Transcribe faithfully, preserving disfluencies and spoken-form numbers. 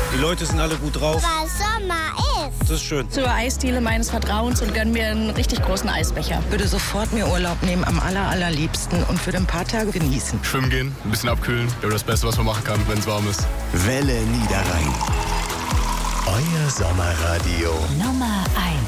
Die Leute sind alle gut drauf. Weil Sommer ist. Das ist schön. Zur Eisdiele meines Vertrauens und gönn mir einen richtig großen Eisbecher. Würde sofort mir Urlaub nehmen, am aller, allerliebsten und für ein paar Tage genießen. Schwimmen gehen, ein bisschen abkühlen. Ja, das Beste, was man machen kann, wenn es warm ist. Welle Niederrhein. Euer Sommerradio. Nummer eins.